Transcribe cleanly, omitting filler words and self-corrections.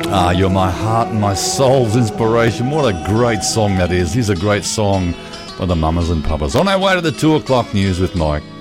Ah, you're my heart and my soul's inspiration. What a great song that is. Here's a great song by the Mamas and Papas. On our way to the 2 o'clock news with Mike.